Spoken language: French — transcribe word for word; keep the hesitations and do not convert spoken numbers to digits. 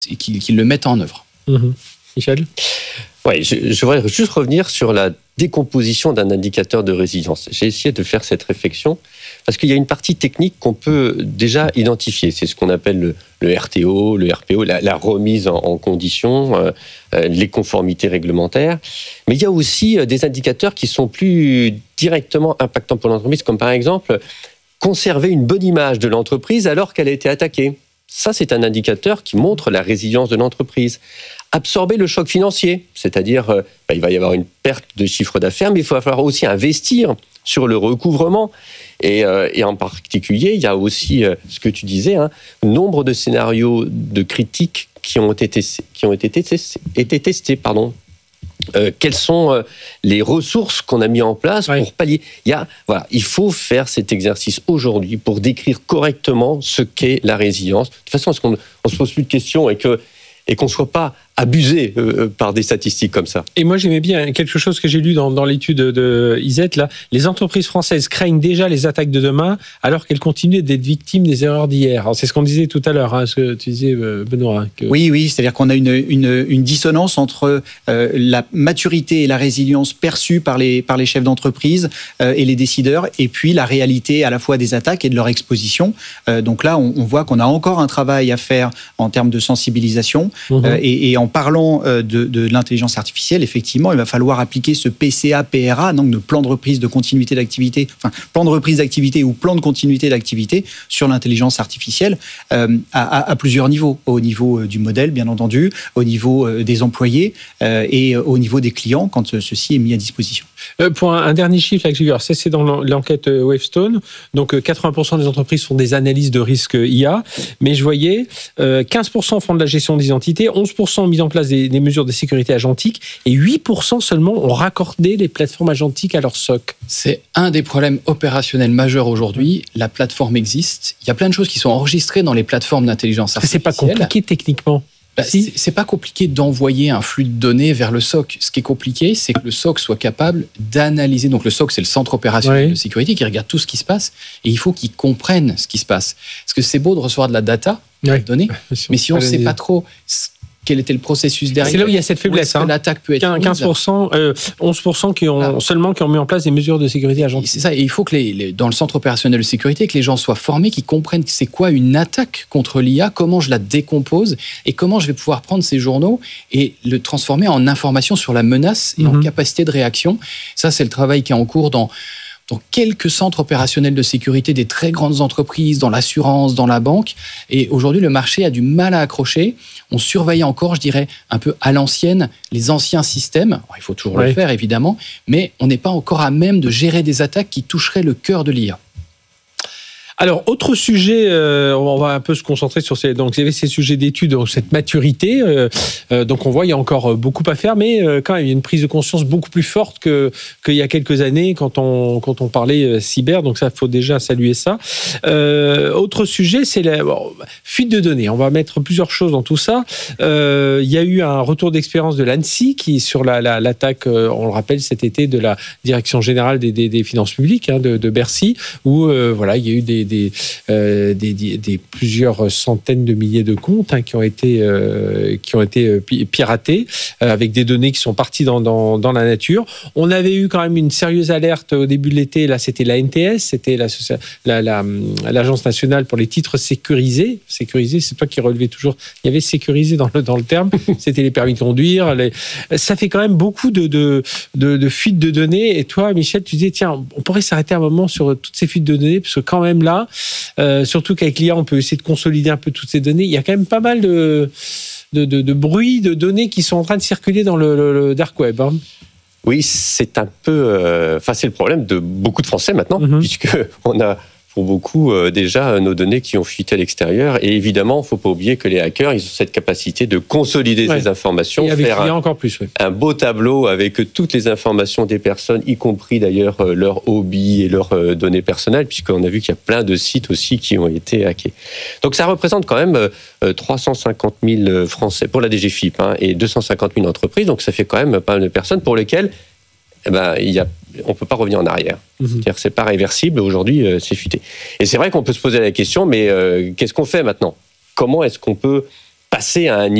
qu'ils, qu'ils le mettent en œuvre. Mmh. Michel ? Oui, je, je voudrais juste revenir sur la décomposition d'un indicateur de résilience. J'ai essayé de faire cette réflexion parce qu'il y a une partie technique qu'on peut déjà identifier. C'est ce qu'on appelle le, le R T O, le R P O, la, la remise en, en condition, euh, les conformités réglementaires. Mais il y a aussi des indicateurs qui sont plus directement impactants pour l'entreprise, comme par exemple conserver une bonne image de l'entreprise alors qu'elle a été attaquée. Ça, c'est un indicateur qui montre la résilience de l'entreprise. Absorber le choc financier, c'est-à-dire euh, bah, il va y avoir une perte de chiffre d'affaires, mais il va falloir aussi investir sur le recouvrement. Et, euh, et en particulier, il y a aussi euh, ce que tu disais, hein, nombre de scénarios de critiques qui ont été, qui ont été testés. Été testés pardon. Euh, quelles sont euh, les ressources qu'on a mis en place oui. pour pallier. Il y a, voilà, il faut faire cet exercice aujourd'hui pour décrire correctement ce qu'est la résilience. De toute façon, est-ce qu'on ne se pose plus de questions et que et qu'on ne soit pas abusé euh, par des statistiques comme ça. Et moi, j'aimais bien quelque chose que j'ai lu dans, dans l'étude de Isette, là. Les entreprises françaises craignent déjà les attaques de demain alors qu'elles continuent d'être victimes des erreurs d'hier. Alors, c'est ce qu'on disait tout à l'heure, hein, ce que tu disais, Benoît. Que... Oui, oui, c'est-à-dire qu'on a une, une, une dissonance entre euh, la maturité et la résilience perçue par les, par les chefs d'entreprise euh, et les décideurs, et puis la réalité à la fois des attaques et de leur exposition. Euh, donc là, on, on voit qu'on a encore un travail à faire en termes de sensibilisation. Mmh. Euh, et, et en parlant de, de l'intelligence artificielle, effectivement, il va falloir appliquer ce P C A P R A, donc le plan de reprise de continuité d'activité, enfin plan de reprise d'activité ou plan de continuité d'activité sur l'intelligence artificielle euh, à, à plusieurs niveaux, au niveau du modèle, bien entendu, au niveau des employés euh, et au niveau des clients quand ceci est mis à disposition. Euh, pour un, un dernier chiffre là, que j'ai vu, alors ça c'est dans l'enquête Wavestone, donc quatre-vingts pour cent des entreprises font des analyses de risque I A, mais je voyais euh, quinze pour cent font de la gestion d'identité, onze pour cent ont mis en place des, des mesures de sécurité agentique et huit pour cent seulement ont raccordé les plateformes agentiques à leur S O C. C'est un des problèmes opérationnels majeurs aujourd'hui. La plateforme existe. Il y a plein de choses qui sont enregistrées dans les plateformes d'intelligence artificielle. C'est pas compliqué techniquement. Bah, si. c'est, c'est pas compliqué d'envoyer un flux de données vers le S O C. Ce qui est compliqué, c'est que le S O C soit capable d'analyser. Donc le S O C, c'est le centre opérationnel oui. de sécurité qui regarde tout ce qui se passe et il faut qu'il comprenne ce qui se passe. Parce que c'est beau de recevoir de la data, oui. des données, mais si on ne sait pas trop quel était le processus derrière. C'est là où il y a cette faiblesse. Hein. L'attaque peut être quinze pour cent, euh, onze pour cent qui ont là. seulement qui ont mis en place des mesures de sécurité agentique. C'est ça. Et il faut que les, les, dans le centre opérationnel de sécurité, que les gens soient formés, qu'ils comprennent c'est quoi une attaque contre l'I A, comment je la décompose et comment je vais pouvoir prendre ces journaux et le transformer en information sur la menace et mm-hmm. en capacité de réaction. Ça, c'est le travail qui est en cours dans dans quelques centres opérationnels de sécurité des très grandes entreprises, dans l'assurance, dans la banque. Et aujourd'hui, le marché a du mal à accrocher. On surveille encore, je dirais, un peu à l'ancienne, les anciens systèmes. Alors, il faut toujours oui. le faire, évidemment, mais on n'est pas encore à même de gérer des attaques qui toucheraient le cœur de l'I A. Alors, autre sujet, euh, on va un peu se concentrer sur ces, donc, il y avait ces sujets d'études, cette maturité. Euh, euh, donc, on voit, il y a encore beaucoup à faire, mais euh, quand même, il y a une prise de conscience beaucoup plus forte que, qu'il y a quelques années quand on, quand on parlait euh, cyber. Donc, ça, il faut déjà saluer ça. Euh, autre sujet, c'est la bon, fuite de données. On va mettre plusieurs choses dans tout ça. Euh, il y a eu un retour d'expérience de l'ANSSI qui, sur la, la, l'attaque, euh, on le rappelle, cet été, de la Direction Générale des, des, des Finances Publiques, hein, de, de Bercy, où, euh, voilà, il y a eu des Des, euh, des, des, des plusieurs centaines de milliers de comptes hein, qui ont été, euh, qui ont été piratés euh, avec des données qui sont parties dans, dans, dans la nature. On avait eu quand même une sérieuse alerte au début de l'été. Là, c'était l'A N T S, c'était la, la, la, l'Agence nationale pour les titres sécurisés. Sécurisés, c'est toi qui relevais toujours. Il y avait sécurisé dans le, dans le terme. C'était les permis de conduire. Les... Ça fait quand même beaucoup de, de, de, de fuites de données. Et toi, Michel, tu disais, tiens, on pourrait s'arrêter un moment sur toutes ces fuites de données parce que quand même là, Euh, surtout qu'avec l'I A, on peut essayer de consolider un peu toutes ces données. Il y a quand même pas mal de, de, de, de bruit, de données qui sont en train de circuler dans le, le, le dark web. Hein. Oui, c'est un peu... Enfin, euh, c'est le problème de beaucoup de Français maintenant, mm-hmm. puisqu'on a pour beaucoup euh, déjà nos données qui ont fuité à l'extérieur. Et évidemment, il ne faut pas oublier que les hackers, ils ont cette capacité de consolider ouais. ces informations, et avec faire un, encore plus, ouais. un beau tableau avec toutes les informations des personnes, y compris d'ailleurs euh, leurs hobbies et leurs euh, données personnelles, puisqu'on a vu qu'il y a plein de sites aussi qui ont été hackés. Donc ça représente quand même euh, trois cent cinquante mille Français pour la D G F I P hein, et deux cent cinquante mille entreprises. Donc ça fait quand même pas mal de personnes pour lesquelles eh ben, il y a, on ne peut pas revenir en arrière. Mmh. C'est-à-dire que ce n'est pas réversible, aujourd'hui, euh, c'est fuité. Et c'est vrai qu'on peut se poser la question, mais euh, qu'est-ce qu'on fait maintenant ? Comment est-ce qu'on peut passer à un